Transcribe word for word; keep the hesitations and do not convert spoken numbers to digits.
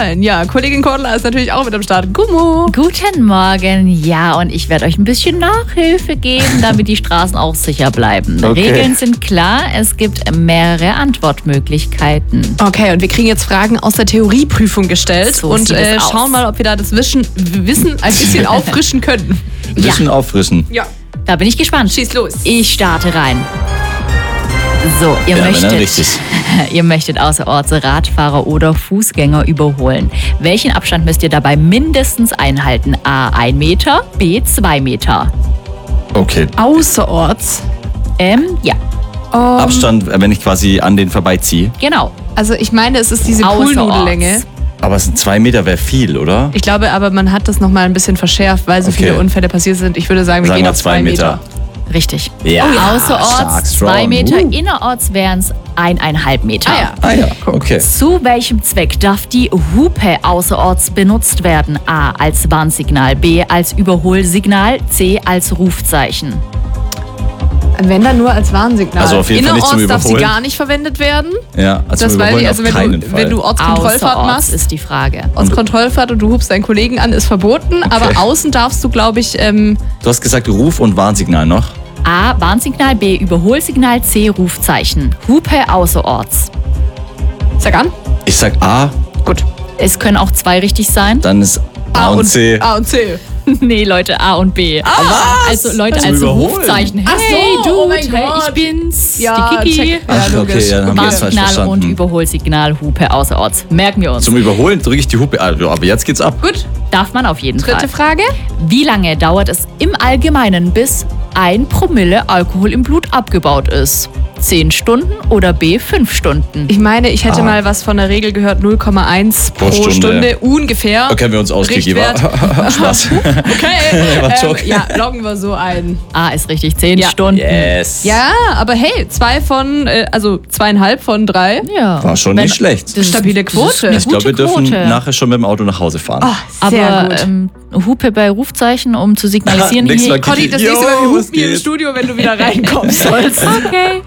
sein. Ja, Kollegin Cordula ist natürlich auch mit am Start. Gummo. Guten Morgen. Ja, und ich werde euch ein bisschen Nachhilfe geben, damit die Straßen auch sicher bleiben. Okay. Regeln sind klar. Es gibt mehrere Antwortmöglichkeiten. Okay, und wir kriegen jetzt Fragen aus der Theorieprüfung gestellt So und sieht es äh, aus. schauen mal, ob wir da das Wissen, Wissen ein bisschen auffrischen können. Wissen auffrischen. Ja, Da bin ich gespannt. schieß los. Ich starte rein. So, ihr Ja, wenn dann möchtet, richtig. ihr möchtet außerorts Radfahrer oder Fußgänger überholen. Welchen Abstand müsst ihr dabei mindestens einhalten? A, ein Meter, B, zwei Meter. Okay. Außerorts. Ähm, ja, Um, Abstand, äh, wenn ich quasi an den vorbeiziehe. genau. Also ich meine, es ist diese Außerorts. Poolnudellänge. Aber es sind zwei Meter wäre viel, oder? Ich glaube aber, man hat das nochmal ein bisschen verschärft, weil so Okay. viele Unfälle passiert sind. Ich würde sagen, wir Sagen gehen wir auf zwei zwei Meter. Meter. Richtig. Ja, Außerorts stark, zwei strong. Meter, Uh. innerorts wären es eineinhalb Meter. Ah ja. Ah ja, okay. Zu welchem Zweck darf die Hupe außerorts benutzt werden? A, als Warnsignal, B, als Überholsignal, C, als Rufzeichen. Wenn dann nur als Warnsignal. Also auf jeden Fall nicht zum Innerorts darf sie Überholen. gar nicht verwendet werden. Ja, also Das wir weiß überholen ich, also auf wenn keinen du, Fall. wenn du Ortskontrollfahrt Außerorts machst. ist die Frage. Ortskontrollfahrt und du hupst deinen Kollegen an, ist verboten. Aber außen darfst du, glaube ich, ähm, Du hast gesagt Ruf- und Warnsignal noch. A, Warnsignal, B, Überholsignal, C, Rufzeichen. Hupe außerorts. sag an. Ich sag A, Gut. Es können auch zwei richtig sein. dann ist A, und C. A und C. Nee, Leute, A und B. Also Leute, Zum als Überholen? Rufzeichen. Ach Hey, so, du, oh mein hey, Gott. ich bin's, Ja, die Kiki. check. Ja, Ach, logisch. okay, ja, dann haben wir jetzt falsch Warnsignal und verstanden. Überholsignal, Hupe außerorts. Merken wir uns. Zum Überholen drücke ich die Hupe. Ah, ja, aber jetzt geht's ab. Gut. Darf man auf jeden Dritte Fall. Frage. Wie lange dauert es im Allgemeinen, bis ein Promille Alkohol im Blut abgebaut ist? Zehn Stunden oder B, fünf Stunden? Ich meine, ich hätte Ah. mal was von der Regel gehört, null Komma eins pro, Pro Stunde. Stunde. ungefähr. Okay, haben wir uns ausgegeben. Richtwert. Spaß. Okay. War ähm, Joke. ja, loggen wir so ein. A ist richtig, zehn Ja. Stunden. Yes. Ja, aber hey, zwei von, äh, also zweieinhalb von drei. Ja. War schon Wenn- nicht schlecht. Das ist- Stabile das ist Quote. eine Ich glaube, wir gute dürfen Quote. nachher schon mit dem Auto nach Hause fahren. Oh, sehr Aber gut. ähm, Hupe bei Rufzeichen, um zu signalisieren, Nächstes hier. Mal Conny, das Yo, nächste Mal, wir was hupen hier im geht? Studio, wenn du wieder reinkommst. Okay.